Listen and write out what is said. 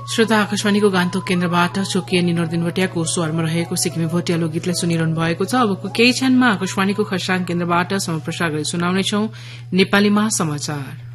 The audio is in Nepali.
श्रोता आकाशवाणीको गान्तोक केन्द्रबाट चोकिए निनोर्दिन भोटियाको स्वरमा रहेको सिक्किमे भोटिया लोकगीतलाई सुनिरहनु भएको छ। अबको केही क्षणमा आकाशवाणीको खरसाङ केन्द्रबाट समप्रसार गरी सुनाउनेछौ नेपालीमा समाचार।